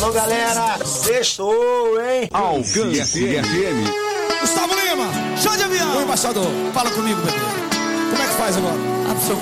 Alô, galera, sextou, hein? Alcance FM. Gustavo Lima, chão de avião. O embaixador, fala comigo, bebê. Como é que faz agora? Abre o seu